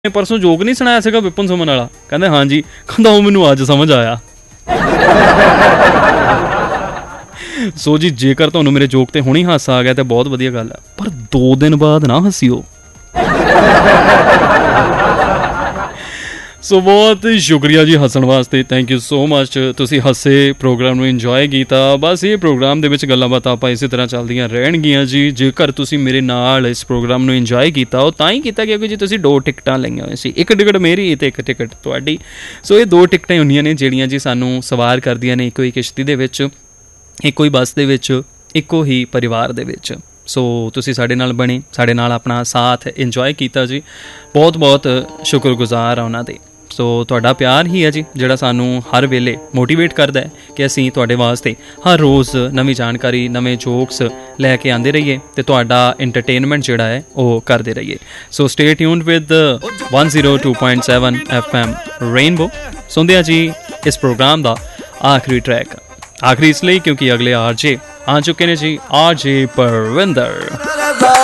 परसों जोक नहीं सुनाया सीगा विपिन सुमन वाला, कहते हाँ जी, कहता वो मैनू अज समझ आया। सो जी जेकर तुहानूं मेरे जोक ते हुणे ही हासा आ गया तो बहुत वधिया गल है, पर 2 दिन बाद ना हसीओ। सो बहुत शुक्रिया जी हसन वास्ते, थैंक यू सो मच। तुसी हसे प्रोग्राम नूं इंजॉय कीता। बस ये प्रोग्राम दे विच गल्लां बातां आपां इसी तरह चलदियां रहणगीਆਂ जी। जेकर तुसी मेरे नाल इस प्रोग्राम नूं इंजॉय कीता हो तां ही कीता क्योंकि जी तुसी 2 टिकटां लईआं होईਆਂ सी, 1 टिकट मेरी ते 1 टिकट तुहाडी। सो ये 2 टिकटां हुंदियां ने ਜਿਹੜੀਆਂ जी सानूं सवार करदियां ने ਇੱਕੋ ਹੀ किश्ती दे विच, ਇੱਕੋ ਹੀ ਬੱਸ ਦੇ ਵਿੱਚ, ਇੱਕੋ ਹੀ ਪਰਿਵਾਰ ਦੇ ਵਿੱਚ। ਸੋ ਤੁਸੀਂ ਸਾਡੇ ਨਾਲ ਬਣੇ, ਸਾਡੇ ਨਾਲ ਆਪਣਾ ਸਾਥ ਇੰਜੋਏ ਕੀਤਾ ਜੀ, ਬਹੁਤ ਬਹੁਤ ਸ਼ੁਕਰਗੁਜ਼ਾਰ ਆ ਉਹਨਾਂ ਦੇ। ਸੋ ਤੁਹਾਡਾ ਪਿਆਰ ਹੀ ਹੈ ਜੀ ਜਿਹੜਾ ਸਾਨੂੰ ਹਰ ਵੇਲੇ ਮੋਟੀਵੇਟ ਕਰਦਾ ਹੈ ਕਿ ਅਸੀਂ ਤੁਹਾਡੇ ਵਾਸਤੇ ਹਰ ਰੋਜ਼ ਨਵੀਂ ਜਾਣਕਾਰੀ, ਨਵੇਂ ਜੋਕਸ ਲੈ ਕੇ ਆਉਂਦੇ ਰਹੀਏ ਅਤੇ ਤੁਹਾਡਾ ਇੰਟਰਟੇਨਮੈਂਟ ਜਿਹੜਾ ਹੈ ਉਹ ਕਰਦੇ ਰਹੀਏ। ਸੋ stay tuned with 102.7 FM rainbow. ਸੁਣਦੇ ਆ ਜੀ ਇਸ ਪ੍ਰੋਗਰਾਮ ਦਾ ਆਖਰੀ ਟਰੈਕ। आखिरी इसलिए क्योंकि अगले आरजे आ चुके हैं जी, आरजे परविंदर।